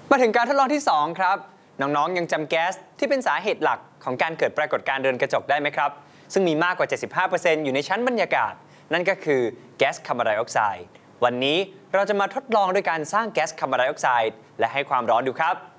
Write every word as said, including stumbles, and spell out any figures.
มาถึงการทดลองที่สองครับน้องๆยังจำแก๊สที่เป็นสาเหตุหลักของการเกิดปรากฏการณ์เรือนกระจกได้ไหมครับซึ่งมีมากกว่า เจ็ดสิบห้าเปอร์เซ็นต์ อยู่ในชั้นบรรยากาศนั่นก็คือแก๊สคาร์บอนไดออกไซด์วันนี้เราจะมาทดลองด้วยการสร้างแก๊สคาร์บอนไดออกไซด์และให้ความร้อนดูครับ